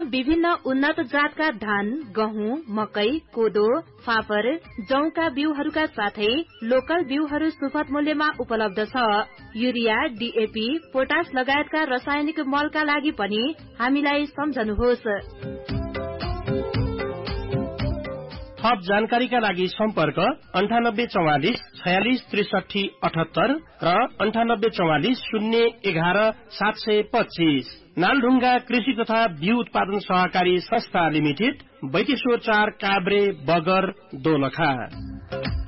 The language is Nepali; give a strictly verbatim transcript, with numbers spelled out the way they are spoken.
विभिन्न उन्नत जातका धान, गहुँ, मकै, कोदो, फापर, जौका बिउहरूका साथै लोकल बिउहरू सुपथ मूल्यमा उपलब्ध छ। युरिया, डीएपी, पोटास लगायतका रासायनिक मलका लागि पनि हामीलाई सम्झनुहोस्। थप जानकारीका लागि सम्पर्क अन्ठानब्बे चौवालिस छयालिस त्रिसठी अठहत्तर र अन्ठानब्बे चौवालिस शून्य एघार सात सय पच्चीस। नालढुङ्गा कृषि तथा बिउ उत्पादन सहकारी संस्था लिमिटेड, बैतेश्वर चार, काभ्रे, बगर, दोलखा।